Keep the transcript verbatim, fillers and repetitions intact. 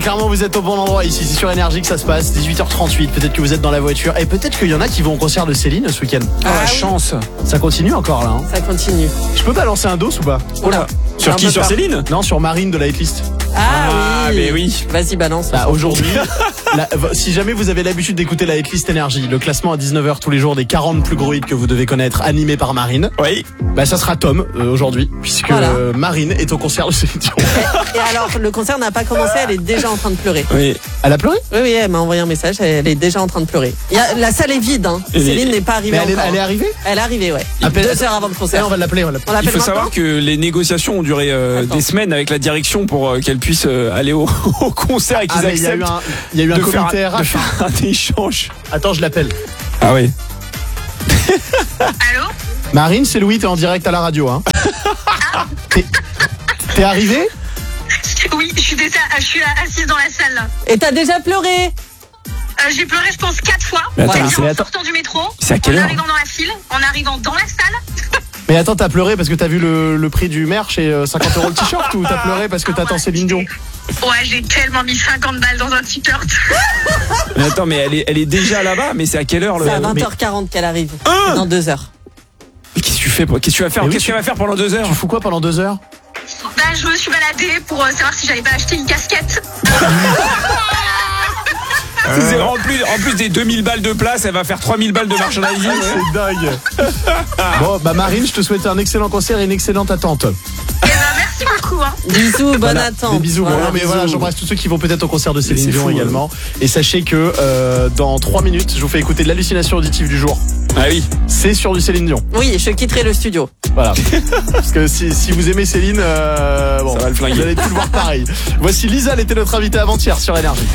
Clairement, vous êtes au bon endroit ici. C'est sur Énergie que ça se passe. dix-huit heures trente-huit. Peut-être que vous êtes dans la voiture. Et peut-être qu'il y en a qui vont au concert de Céline ce week-end. Ah, Ah la oui. chance. Ça continue encore là. Hein. Ça continue. Je peux balancer un dos ou pas? Oula. Sur Un qui? peu Sur peur. Céline? Non, sur Marine de la hitlist. Ah, Ah, oui. mais oui. Vas-y, balance. Bah, aujourd'hui, la- si jamais vous avez l'habitude d'écouter la hitlist Énergie, le classement à dix-neuf heures tous les jours des quarante plus gros hits que vous devez connaître, animé par Marine, Oui. bah ça sera Tom euh, aujourd'hui, puisque Voilà. euh, Marine est au concert de Céline Dion. Et, et alors, le concert n'a pas commencé, elle est déjà en train de pleurer. Oui. Elle a pleuré? Oui, oui, elle m'a envoyé un message, elle est déjà en train de pleurer. Il y a, la salle est vide, hein. Et- Céline n'est pas arrivée Mais elle est, encore. elle est arrivée? Elle est arrivée, ouais. Appelle- Deux heures avant le Eh, concert. on va l'appeler, on va On l'appeler. l'appelle Il faut maintenant savoir que les négociations ont duré euh, Attends. des semaines avec la direction pour euh, qu'elle puisse euh, aller au, au concert et qu'ils Ah, mais il y a eu acceptent un, il y a eu un de, faire, comité de R H. faire un échange. Attends, je l'appelle. Ah oui. Allô? Marine, c'est Louis, t'es en direct à la radio, hein. T'es- T'es arrivé? Oui, je suis déjà, je suis assise dans la salle là. Et t'as déjà pleuré? Euh, j'ai pleuré, je pense, quatre fois. Mais attends, C'est-à-dire mais en attends. sortant du métro, C'est à quelle en heure? arrivant dans la file, en arrivant dans la salle. Mais attends, t'as pleuré parce que t'as vu le, le prix du merch et euh, cinquante euros le t-shirt, ou t'as pleuré parce que Ah t'attends ouais, Céline Dion? Ouais, j'ai tellement mis cinquante balles dans un t-shirt. Mais attends, mais elle est, elle est déjà là-bas, mais c'est à quelle heure le... C'est à mais- vingt heures quarante qu'elle arrive. Hein Dans deux heures. Mais qu'est-ce que tu fais? Qu'est-ce que tu vas faire? Mais oui, Qu'est-ce que tu vas faire pendant deux heures? Tu fous quoi pendant deux heures? Bah, je me suis baladée pour euh, savoir si j'allais pas acheter une casquette. C'est- En plus, en plus des deux mille balles de place, elle va faire trois mille balles de merchandising. C'est dingue. Bon, bah Marine, je te souhaite un excellent concert et une excellente attente. Et ben, merci beaucoup. Hein. Bisous, bonne Voilà, attente. Des bisous. Voilà, Bon, non, mais bisous. voilà, j'embrasse tous ceux qui vont peut-être au concert de Céline c'est Dion fou, également. Et sachez que euh, dans trois minutes, je vous fais écouter de l'hallucination auditive du jour. Ah oui. C'est sur du Céline Dion. Oui, je quitterai le studio. Voilà. Parce que si, si vous aimez Céline, euh, bon, Ça va le flinguer. vous allez tout le voir pareil. Voici Lisa, elle était notre invitée avant-hier sur Énergie.